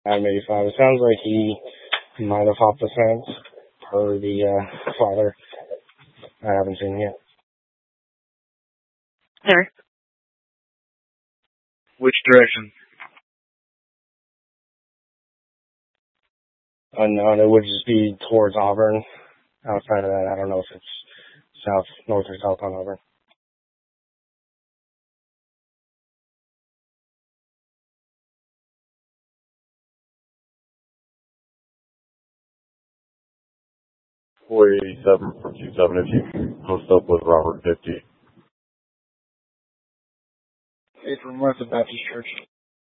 M85. It sounds like he might have hopped the fence per the father. I haven't seen yet. There. Which direction? Unknown. It would just be towards Auburn. Outside of that, I don't know if it's south, north, or south on Auburn. .487 from 27 if you post up with Robert 50. Hey, from Martha Baptist Church.